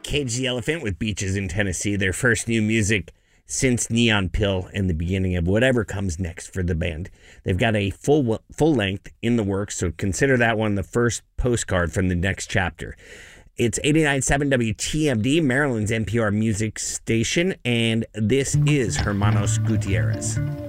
Cage the Elephant with Beaches in Tennessee, their first new music since Neon Pill and the beginning of whatever comes next for the band. They've got a full length in the works, so consider that one the first postcard from the next chapter. It's 89.7 WTMD, Maryland's NPR music station, and this is Hermanos Gutierrez.